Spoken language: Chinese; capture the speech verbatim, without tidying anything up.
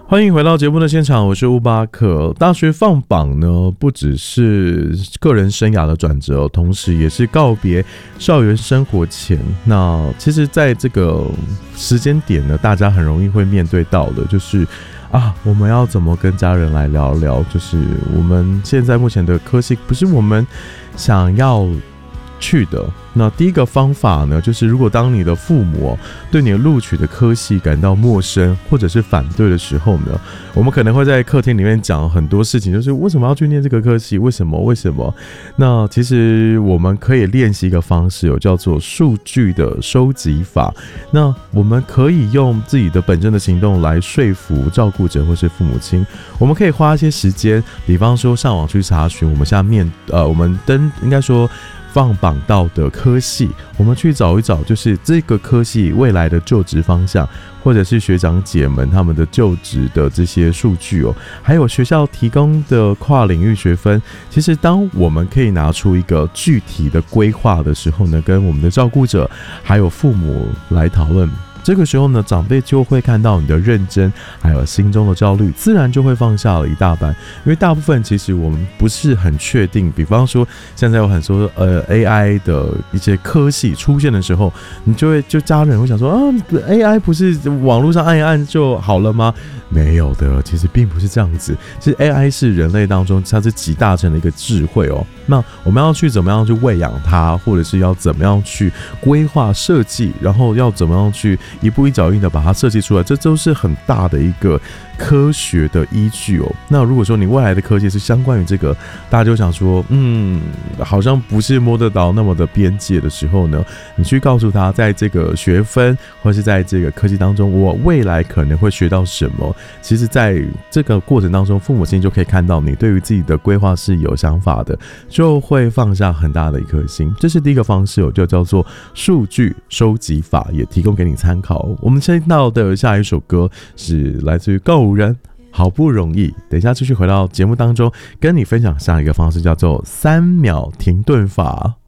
欢迎回到节目的现场，我是乌巴克。大学放榜呢，不只是个人生涯的转折，同时也是告别校园生活前。那其实在这个时间点呢，大家很容易会面对到的就是啊，我们要怎么跟家人来聊聊，就是我们现在目前的科系不是我们想要去的。那第一个方法呢，就是如果当你的父母对你的录取的科系感到陌生或者是反对的时候呢，我们可能会在客厅里面讲很多事情，就是为什么要去念这个科系，为什么为什么。那其实我们可以练习一个方式，有叫做数据的收集法。那我们可以用自己的本身的行动来说服照顾者或是父母亲。我们可以花一些时间，比方说上网去查询我们下面呃，我们登应该说放榜到的科系，我们去找一找，就是这个科系未来的就职方向，或者是学长姐们他们的就职的这些数据哦，还有学校提供的跨领域学分。其实，当我们可以拿出一个具体的规划的时候呢，跟我们的照顾者还有父母来讨论。这个时候呢，长辈就会看到你的认真，还有心中的焦虑，自然就会放下了一大半。因为大部分其实我们不是很确定，比方说现在有很多呃 A I 的一些科系出现的时候，你就会就家人会想说啊 ，A I 不是网络上按一按就好了吗？没有的，其实并不是这样子。其实 A I 是人类当中它是集大成的一个智慧哦。那我们要去怎么样去喂养它，或者是要怎么样去规划设计，然后要怎么样去一步一脚印的把它设计出来，这都是很大的一个科学的依据哦。那如果说你未来的科技是相关于这个，大家就想说，嗯，好像不是摸得到那么的边界的时候呢，你去告诉他，在这个学分或是在这个科技当中，我未来可能会学到什么。其实，在这个过程当中，父母亲就可以看到你对于自己的规划是有想法的，就会放下很大的一颗心。这是第一个方式哦，就叫做数据收集法，也提供给你参考。我们听到的下一首歌是来自于告五人，好不容易。等一下继续回到节目当中，跟你分享下一个方式，叫做三秒停顿法。